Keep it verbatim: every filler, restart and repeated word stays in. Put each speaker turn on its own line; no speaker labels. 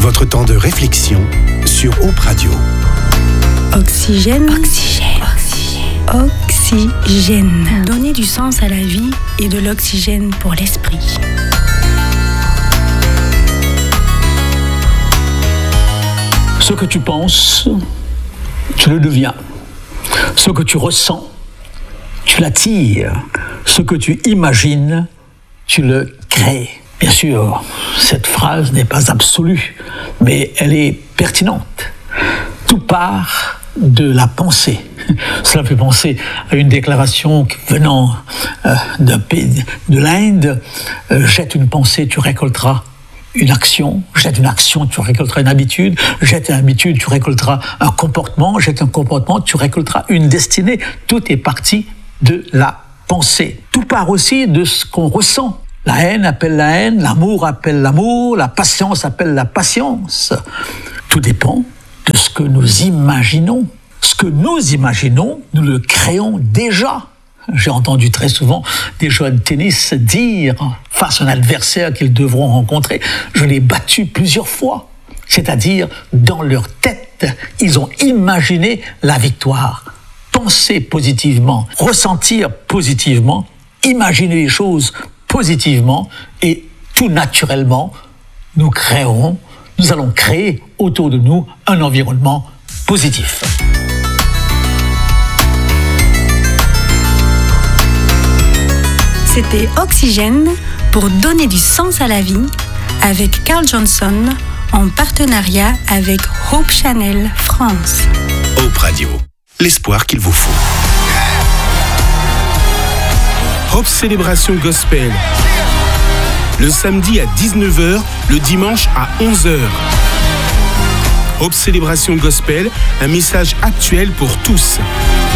Votre temps de réflexion sur Hope Radio.
Oxygène. Oxygène. Oxygène. Oxygène. Donner du sens à la vie et de l'oxygène pour l'esprit.
Ce que tu penses, tu le deviens. Ce que tu ressens, tu l'attires. Ce que tu imagines, tu le crées. Bien sûr, cette phrase n'est pas absolue, mais elle est pertinente. Tout part de la pensée. Cela fait penser à une déclaration venant euh, d'un pays de l'Inde. Euh, jette une pensée, tu récolteras une action. Jette une action, tu récolteras une habitude. Jette une habitude, tu récolteras un comportement. Jette un comportement, tu récolteras une destinée. Tout est parti de la pensée. Tout part aussi de ce qu'on ressent. La haine appelle la haine, l'amour appelle l'amour, la patience appelle la patience. Tout dépend de ce que nous imaginons. Ce que nous imaginons, nous le créons déjà. J'ai entendu très souvent des joueurs de tennis dire face à un adversaire qu'ils devront rencontrer, je l'ai battu plusieurs fois. C'est-à-dire, dans leur tête, ils ont imaginé la victoire. Penser positivement, ressentir positivement, imaginer les choses positivement et tout naturellement, nous créerons, nous allons créer autour de nous un environnement positif.
C'était Oxygène pour donner du sens à la vie avec Carl Johnson en partenariat avec Hope Channel France.
Hope Radio, l'espoir qu'il vous faut.
Hope Célébration Gospel. Le samedi à dix-neuf heures, le dimanche à onze heures. Hope Célébration Gospel, un message actuel pour tous.